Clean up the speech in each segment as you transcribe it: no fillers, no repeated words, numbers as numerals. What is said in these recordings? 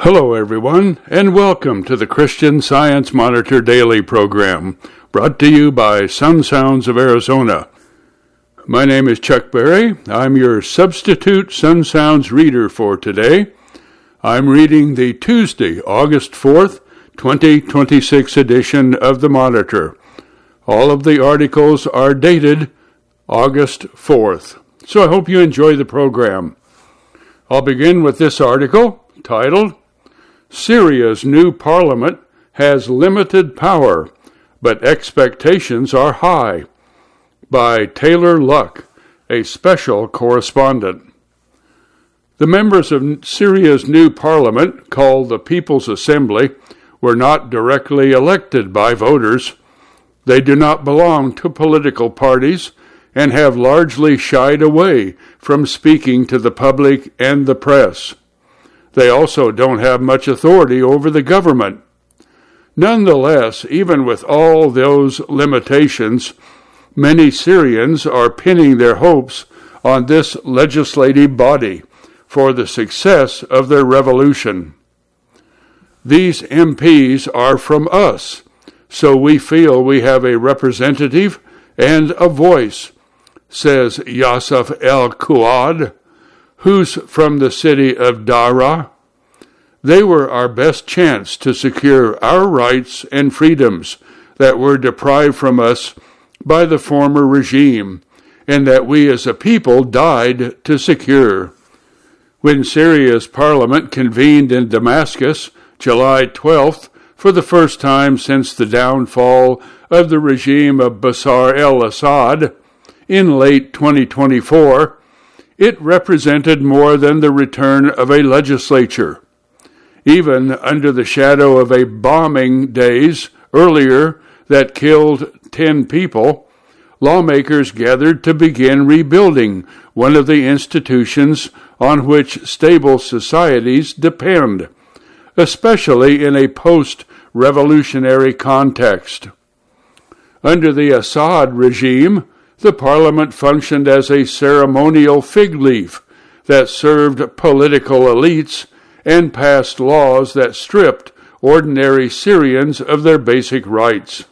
Hello, everyone, and welcome to the Christian Science Monitor Daily program, brought to you by Sun Sounds of Arizona. My name is Chuck Berry. I'm your substitute Sun Sounds reader for today. I'm reading the Tuesday, August 4th, 2026 edition of the Monitor. All of the articles are dated August 4th, so I hope you enjoy the program. I'll begin with this article titled, Syria's new parliament has limited power, but expectations are high, by Taylor Luck, a special correspondent. The members of Syria's new parliament, called the People's Assembly, were not directly elected by voters. They do not belong to political parties and have largely shied away from speaking to the public and the press. They also don't have much authority over the government. Nonetheless, even with all those limitations, many Syrians are pinning their hopes on this legislative body for the success of their revolution. These MPs are from us, so we feel we have a representative and a voice, says Yasef El-Kuad, who's from the city of Dara. They were our best chance to secure our rights and freedoms that were deprived from us by the former regime, and that we as a people died to secure. When Syria's parliament convened in Damascus, July 12th, for the first time since the downfall of the regime of Bashar al-Assad in late 2024, it represented more than the return of a legislature. Even under the shadow of a bombing days earlier that killed 10 people, lawmakers gathered to begin rebuilding one of the institutions on which stable societies depend, especially in a post-revolutionary context. Under the Assad regime, the parliament functioned as a ceremonial fig leaf that served political elites and passed laws that stripped ordinary Syrians of their basic rights.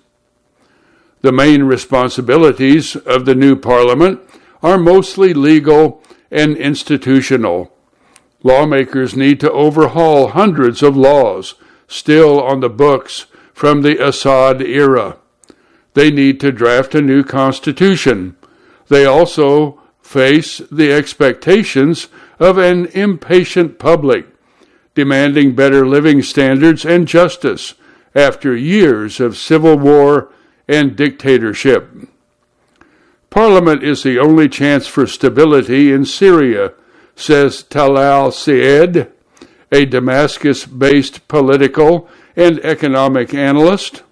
The main responsibilities of the new parliament are mostly legal and institutional. Lawmakers need to overhaul hundreds of laws still on the books from the Assad era. They need to draft a new constitution. They also face the expectations of an impatient public, demanding better living standards and justice after years of civil war and dictatorship. Parliament is the only chance for stability in Syria, says Talal Syed, a Damascus-based political and economic analyst.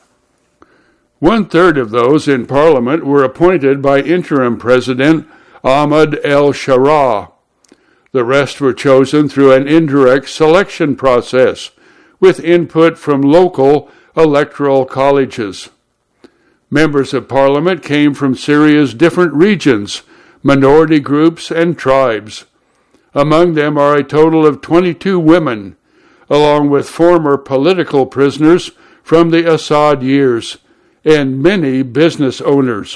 1/3 of those in Parliament were appointed by interim President Ahmad el-Sharaa. The rest were chosen through an indirect selection process, with input from local electoral colleges. Members of Parliament came from Syria's different regions, minority groups, and tribes. Among them are a total of 22 women, along with former political prisoners from the Assad years, and many business owners.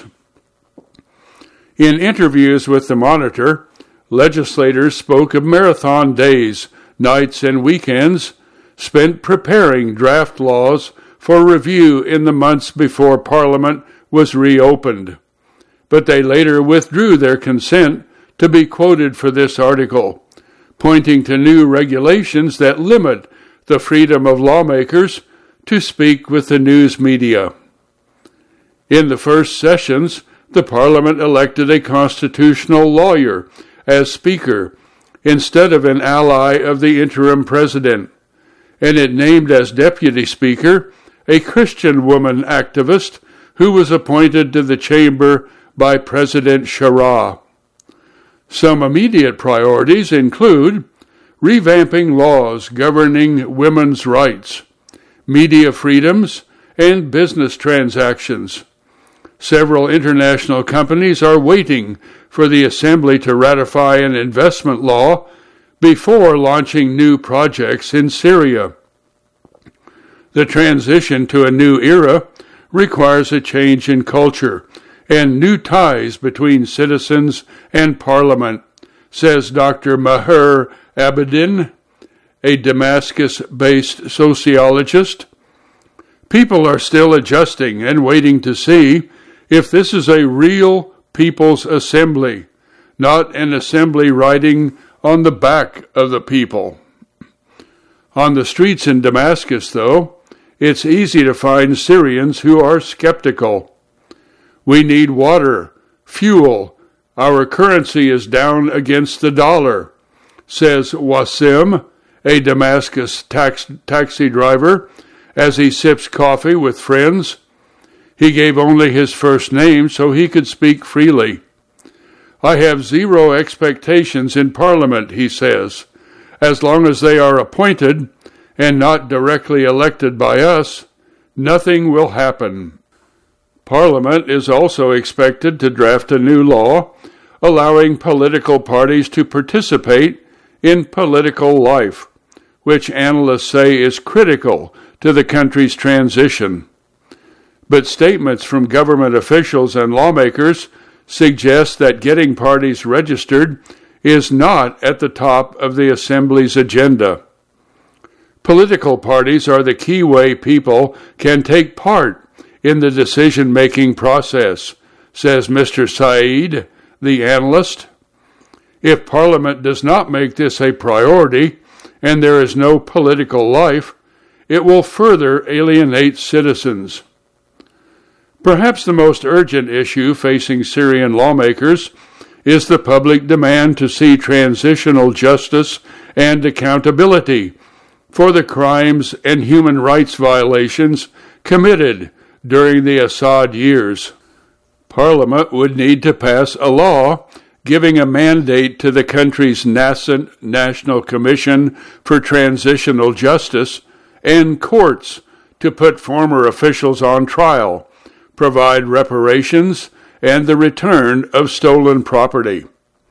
In interviews with the Monitor, legislators spoke of marathon days, nights, and weekends spent preparing draft laws for review in the months before Parliament was reopened. But they later withdrew their consent to be quoted for this article, pointing to new regulations that limit the freedom of lawmakers to speak with the news media. In the first sessions, the Parliament elected a constitutional lawyer as Speaker instead of an ally of the interim President, and it named as Deputy Speaker a Christian woman activist who was appointed to the chamber by President Sharaa. Some immediate priorities include revamping laws governing women's rights, media freedoms, and business transactions. Several international companies are waiting for the Assembly to ratify an investment law before launching new projects in Syria. The transition to a new era requires a change in culture and new ties between citizens and parliament, says Dr. Maher Abedin, a Damascus-based sociologist. People are still adjusting and waiting to see if this is a real people's assembly, not an assembly riding on the back of the people. On the streets in Damascus, though, it's easy to find Syrians who are skeptical. We need water, fuel. Our currency is down against the dollar, says Wasim, a Damascus taxi driver, as he sips coffee with friends. He gave only his first name so he could speak freely. I have zero expectations in Parliament, he says. As long as they are appointed and not directly elected by us, nothing will happen. Parliament is also expected to draft a new law allowing political parties to participate in political life, which analysts say is critical to the country's transition. But statements from government officials and lawmakers suggest that getting parties registered is not at the top of the Assembly's agenda. Political parties are the key way people can take part in the decision-making process, says Mr. Saeed, the analyst. If Parliament does not make this a priority and there is no political life, it will further alienate citizens. Perhaps the most urgent issue facing Syrian lawmakers is the public demand to see transitional justice and accountability for the crimes and human rights violations committed during the Assad years. Parliament would need to pass a law giving a mandate to the country's nascent National Commission for Transitional Justice and courts to put former officials on trial, provide reparations, and the return of stolen property.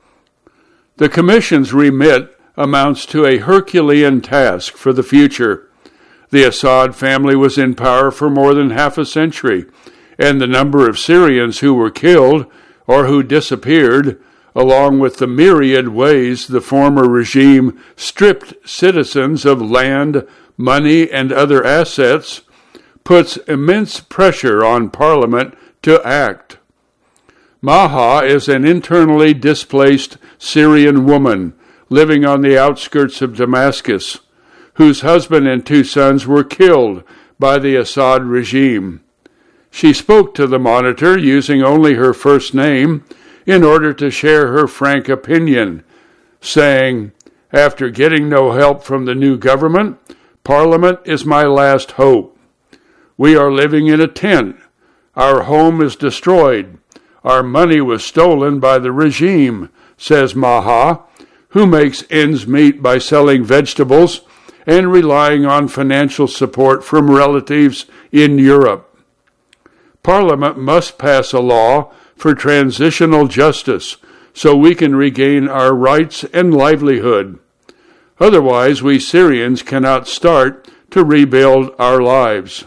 The Commission's remit amounts to a Herculean task for the future. The Assad family was in power for more than half a century, and the number of Syrians who were killed or who disappeared, along with the myriad ways the former regime stripped citizens of land, money, and other assets, puts immense pressure on Parliament to act. Maha is an internally displaced Syrian woman living on the outskirts of Damascus, whose husband and 2 sons were killed by the Assad regime. She spoke to the Monitor using only her first name in order to share her frank opinion, saying, "After getting no help from the new government, Parliament is my last hope. We are living in a tent. Our home is destroyed. Our money was stolen by the regime," says Maha, who makes ends meet by selling vegetables and relying on financial support from relatives in Europe. Parliament must pass a law for transitional justice so we can regain our rights and livelihood. Otherwise, we Syrians cannot start to rebuild our lives.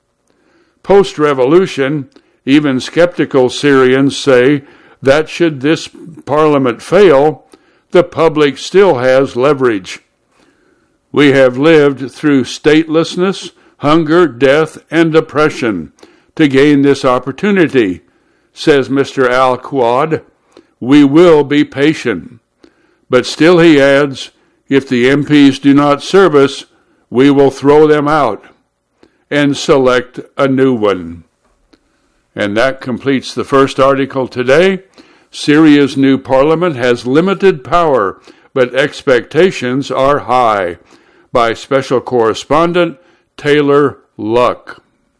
Post-revolution, even skeptical Syrians say that should this parliament fail, the public still has leverage. We have lived through statelessness, hunger, death, and oppression to gain this opportunity, says Mr. Al-Quad. We will be patient. But still, he adds, if the MPs do not serve us, we will throw them out and select a new one. And that completes the first article today. Syria's new parliament has limited power, but expectations are high, by special correspondent Taylor Luck.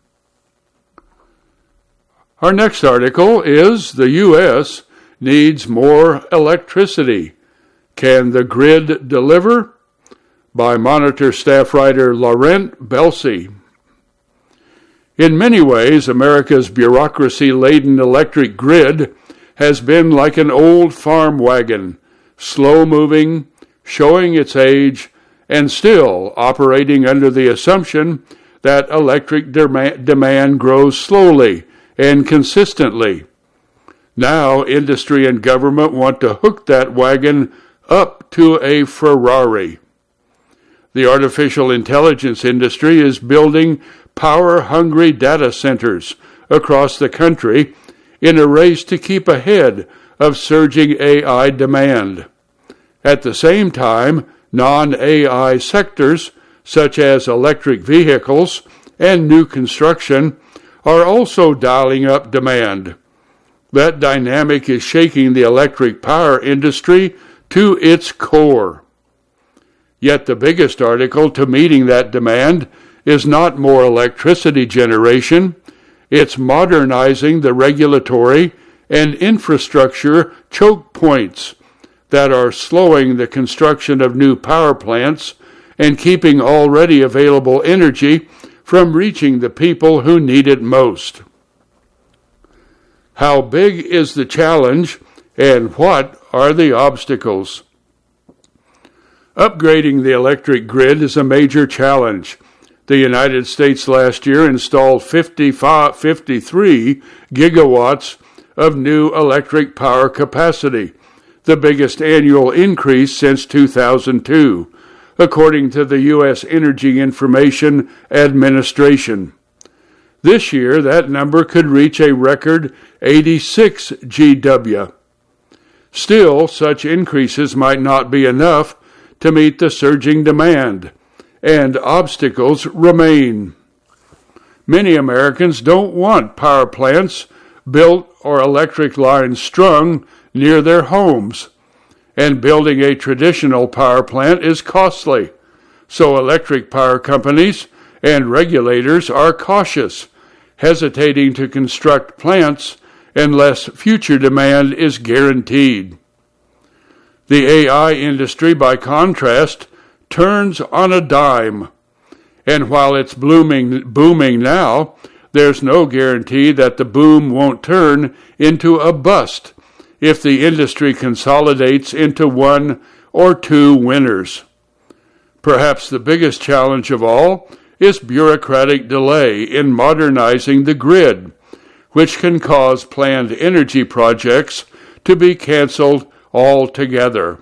Our next article is The U.S. Needs More Electricity. Can the Grid Deliver? By Monitor staff writer Laurent Belsey. In many ways, America's bureaucracy-laden electric grid has been like an old farm wagon, slow-moving, showing its age and still operating under the assumption that electric demand grows slowly and consistently. Now industry and government want to hook that wagon up to a Ferrari. The artificial intelligence industry is building power-hungry data centers across the country in a race to keep ahead of surging AI demand. At the same time, non-AI sectors, such as electric vehicles and new construction, are also dialing up demand. That dynamic is shaking the electric power industry to its core. Yet the biggest article to meeting that demand is not more electricity generation, it's modernizing the regulatory and infrastructure choke points that are slowing the construction of new power plants and keeping already available energy from reaching the people who need it most. How big is the challenge, and what are the obstacles? Upgrading the electric grid is a major challenge. The United States last year installed 53 gigawatts of new electric power capacity, the biggest annual increase since 2002, according to the U.S. Energy Information Administration. This year, that number could reach a record 86 GW. Still, such increases might not be enough to meet the surging demand, and obstacles remain. Many Americans don't want power plants built or electric lines strung near their homes, and building a traditional power plant is costly, so electric power companies and regulators are cautious, hesitating to construct plants unless future demand is guaranteed. The AI industry, by contrast, turns on a dime, and while it's booming now, there's no guarantee that the boom won't turn into a bust if the industry consolidates into one or two winners. Perhaps the biggest challenge of all is bureaucratic delay in modernizing the grid, which can cause planned energy projects to be canceled altogether.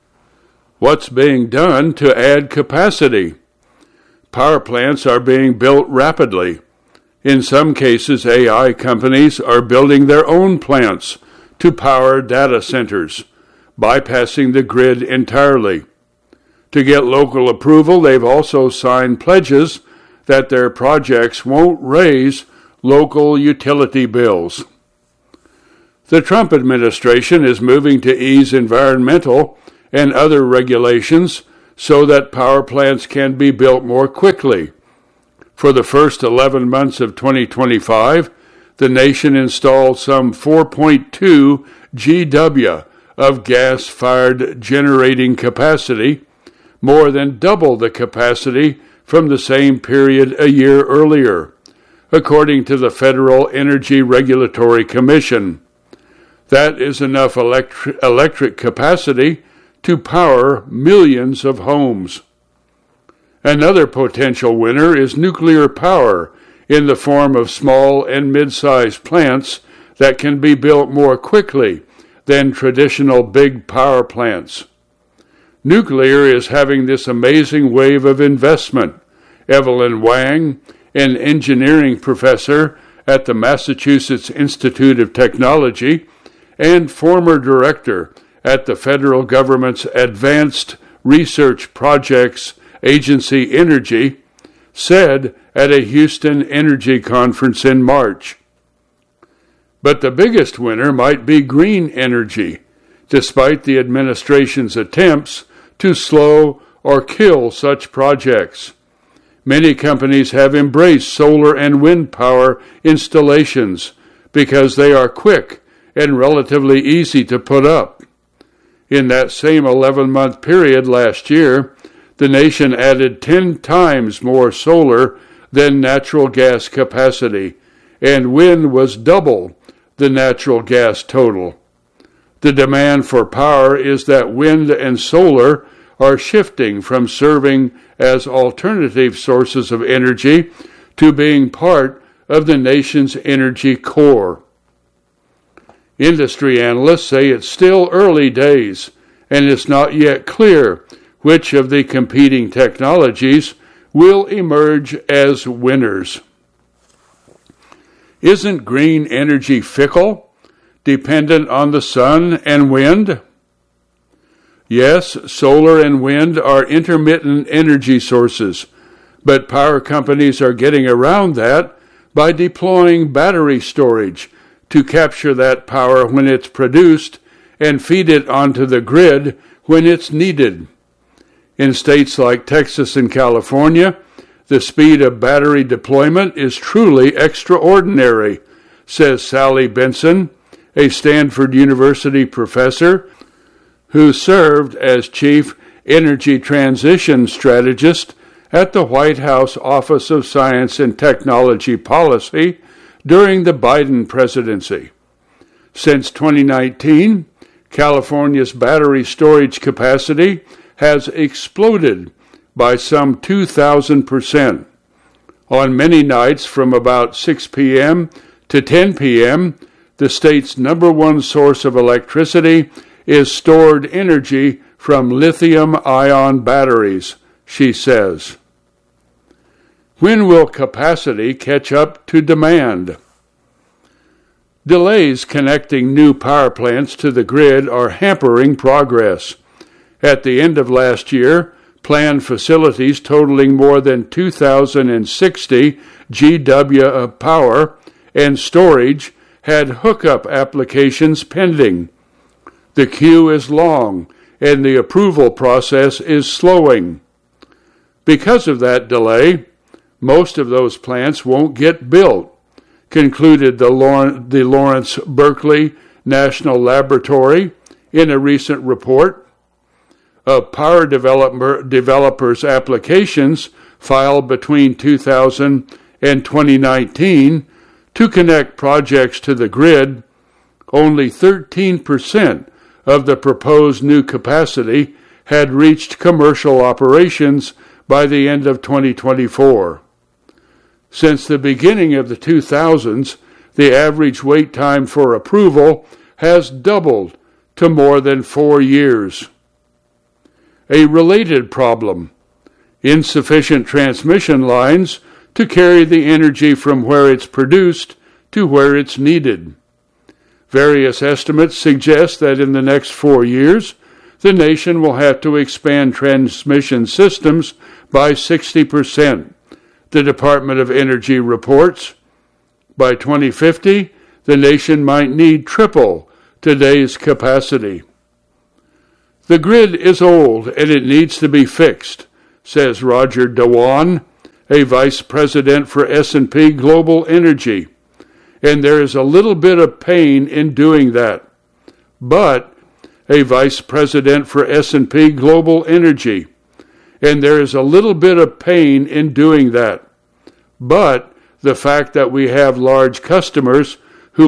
What's being done to add capacity? Power plants are being built rapidly. In some cases, AI companies are building their own plants to power data centers, bypassing the grid entirely. To get local approval, they've also signed pledges that their projects won't raise local utility bills. The Trump administration is moving to ease environmental and other regulations so that power plants can be built more quickly. For the first 11 months of 2025, the nation installed some 4.2 GW of gas-fired generating capacity, more than double the capacity from the same period a year earlier, according to the Federal Energy Regulatory Commission. That is enough electric capacity to power millions of homes. Another potential winner is nuclear power in the form of small and mid-sized plants that can be built more quickly than traditional big power plants. Nuclear is having this amazing wave of investment. Evelyn Wang, an engineering professor at the Massachusetts Institute of Technology and former director at the federal government's Advanced Research Projects Agency Energy, said at a Houston Energy Conference in March. But the biggest winner might be green energy, despite the administration's attempts to slow or kill such projects. Many companies have embraced solar and wind power installations because they are quick and relatively easy to put up. In that same 11-month period last year, the nation added 10 times more solar than natural gas capacity, and wind was double the natural gas total. The demand for power is that wind and solar are shifting from serving as alternative sources of energy to being part of the nation's energy core. Industry analysts say it's still early days, and it's not yet clear which of the competing technologies will emerge as winners. Isn't green energy fickle, dependent on the sun and wind? Yes, solar and wind are intermittent energy sources, but power companies are getting around that by deploying battery storage to capture that power when it's produced and feed it onto the grid when it's needed. In states like Texas and California, the speed of battery deployment is truly extraordinary, says Sally Benson, a Stanford University professor who served as chief energy transition strategist at the White House Office of Science and Technology Policy during the Biden presidency. Since 2019, California's battery storage capacity has exploded by some 2,000%. On many nights from about 6 p.m. to 10 p.m., the state's number one source of electricity is stored energy from lithium-ion batteries, she says. When will capacity catch up to demand? Delays connecting new power plants to the grid are hampering progress. At the end of last year, planned facilities totaling more than 2,060 GW of power and storage had hookup applications pending. The queue is long, and the approval process is slowing. Because of that delay, most of those plants won't get built, concluded the Lawrence Berkeley National Laboratory in a recent report. Of power developers' applications filed between 2000 and 2019 to connect projects to the grid, only 13% of the proposed new capacity had reached commercial operations by the end of 2024. Since the beginning of the 2000s, the average wait time for approval has doubled to more than 4 years. A related problem: insufficient transmission lines to carry the energy from where it's produced to where it's needed. Various estimates suggest that in the next 4 years, the nation will have to expand transmission systems by 60%, the Department of Energy reports. By 2050, the nation might need triple today's capacity. The grid is old and it needs to be fixed, says Roger Dewan, a vice president for S&P Global Energy. And there is a little bit of pain in doing that. But a vice president for S&P Global Energy. And there is a little bit of pain in doing that. But the fact that we have large customers